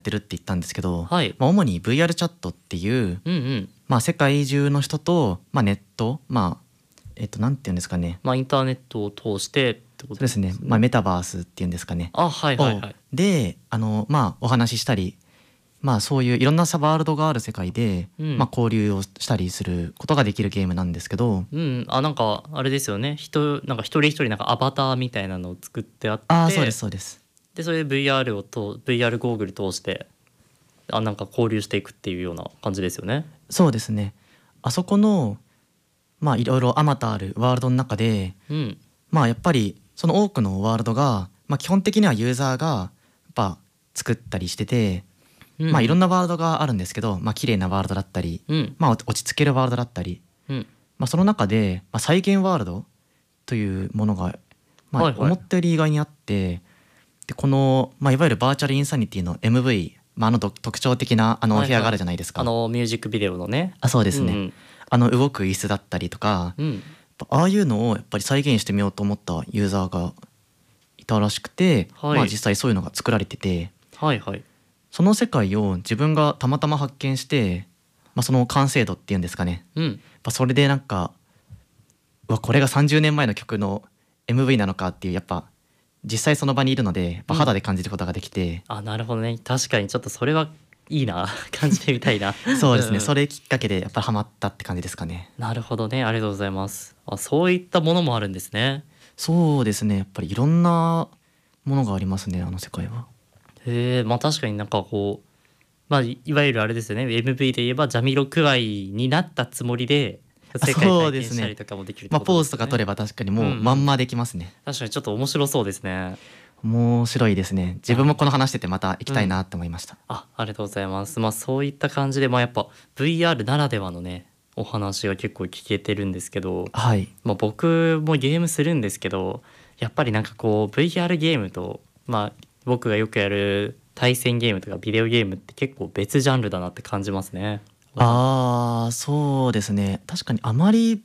てるって言ったんですけど、 はい。 主に VR チャットっていう、 うんうん。 世界中の人と、ネット、なんていうんですかね。 インターネットを通してってことそうですね。 ですね。 メタバースっていうんですかね。 あ、はいはいはい。 で、お話ししたり、そういういろんなワールドがある世界で、 うん。 交流をしたりすることができるゲームなんですけど。 うん、なんかあれですよね。なんか一人一人なんかアバターみたいなのを作ってあっああ、そうですて、 そうです。 でそれで VR ゴーグル通してなんか交流していくっていうような感じですよね。 そうですね。あそこのいろいろあまたあるワールドの中で、 うん。 やっぱりその多くのワールドが、基本的にはユーザーがやっぱ作ったりしてて、 うんうん。 いろんなワールドがあるんですけど、綺麗なワールドだったり、 うん。 落ち着けるワールドだったり、 うん。 その中で、再現ワールドというものが、 はいはい。 思ったより意外にあって、でこの、いわゆるバーチャルインサニティの MV、特徴的なお部屋があるじゃないですか。 ミュージックビデオのね。 そうですね。 うん動く椅子だったりとか、 うん。うん。 ああいうのをやっぱり再現してみようと思ったユーザーがいたらしくて、 はい。 実際そういうのが作られてて、 はいはい。 その世界を自分がたまたま発見して、その完成度っていうんですかね。 うん。 それでなんか、これが30年前の曲の MV なのかっていう、やっぱ実際その場にいるので、やっぱ肌で感じることができて、 あ、なるほどね。確かにちょっとそれはいいな。感じてみたいな。 そうですね。 うんうん。 それきっかけでやっぱハマったって感じですかね。 なるほどね。ありがとうございます。そういったものもあるんですね。 そうですね。やっぱりいろんなものがありますね、あの世界は。 へえ、確かになんかこう、いわゆるあれですよね。MV で言えばジャミロクワイになったつもりで世界そう体験したりですね。 とかもできるってことポーですよね。 ズとか取れば確かにうんうもうまんん。 まできますね。 確かにちょっと面白そうですね。 面白いですね。自分もこの話しててまた行きうん。 たいなって思いました。 ありがとうございます。そういった感じで、やっぱ VR ならではのね、お話が結構聞けてるんですけど、 はい。 僕もゲームするんですけど、やっぱりなんかこう VR ゲームと、僕がよくやる対戦ゲームとかビデオゲームって結構別ジャンルだなって感じますね。 ああ、そうですね。確かにあまり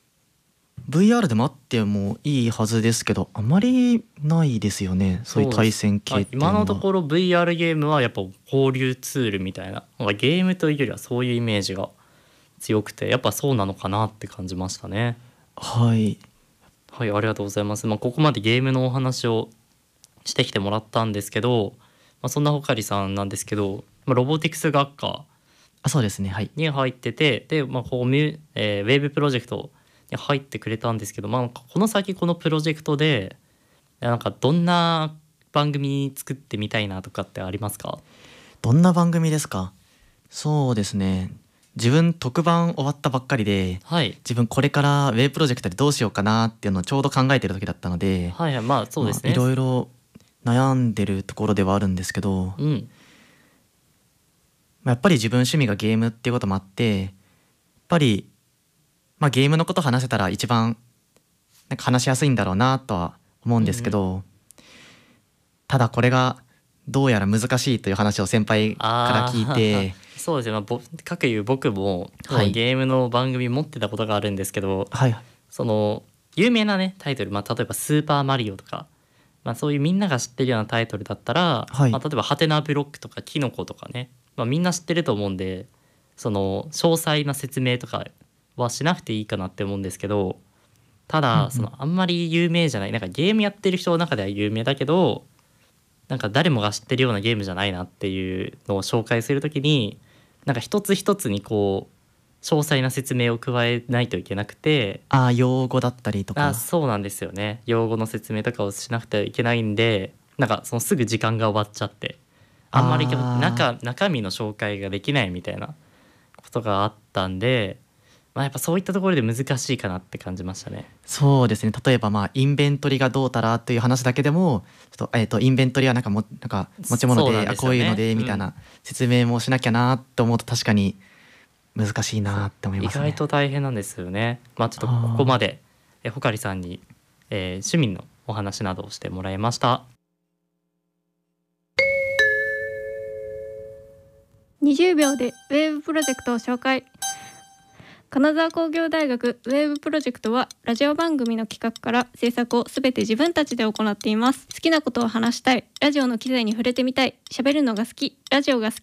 VR でもあってもいいはずですけど、あまりないですよね。そういう対そうです。 戦系ってい今うのは。 のところ VR ゲームはやっぱ交流ツールみたいな、なんかゲームというよりはそういうイメージが強くて、やっぱそうなのかなって感じましたね。 はい。 はい、ありがとうございます。ここまでゲームのお話をしてきてもらったんですけど、そんなほかりさんなんですけど、ロボティクス学科そうですね。はい。 に入ってて、で、ウェブプロジェクトに入ってくれたんですけど、この先このプロジェクトでなんかどんな番組作ってみたいなとかってありますか？ どんな番組ですか？そうですね。自分特番終わったばっかりで、 はい。 自分これからウェブプロジェクトでどうしようかなっていうのをちょうど考えてる時だったので、 はいはい、そうですいね。 ろいろ悩んでるところではあるんですけど、 うん。 やっぱり自分趣味がゲームっていうこともあって、やっぱり、ゲームのこと話せたら一番なんか話しやすいんだろうなとは思うんですけうんうん。 ど、ただこれがどうやら難しいという話を先輩から聞いああ、 て、 そうですね。かくいう僕もそはいのゲームの番組持ってたことがあるんですけど、 はいその有名なねタイトル、例えば「スーパーマリオ」とか、そういうみんなが知ってるようなタイトルだったら、 はい例えば「ハテナブロック」とか「キノコ」とかね、みんな知ってると思うんで、その詳細な説明とかはしなくていいかなって思うんですけど、ただそうんうんのあんまり有名じゃない、なんかゲームやってる人の中では有名だけど、なんか誰もが知ってるようなゲームじゃないなっていうのを紹介するときに、なんか一つ一つにこう詳細な説明を加えないといけなくて、 用語だったりとか。 そうなんですよね。用語の説明とかをしなくてはいけないんで、なんかそのすぐ時間が終わっちゃって、あんまり中身の紹介ができないみたいなことがあったんで、やっぱそういったところで難しいかなって感じましたね。 そうですね。例えばインベントリがどうたらという話だけでも、インベントリはなんか持ち物で、 そうなんですよこういうのね。うん。 でみたいな説明もしなきゃなって思うと確かに難しいなって思い意外ますね。 と大変なんですよね。ちょっとここまあでほかりさんに、趣味のお話などをしてもらいました。 20秒でウェブプロジェクトを紹介。 金沢工業大学ウェーブプロジェクトはラジオ番組の企画から制作をすべて自分たちで行っています。好きなことを話したい、ラジオの機材に触れてみたい、喋るのが好き、ラジオが好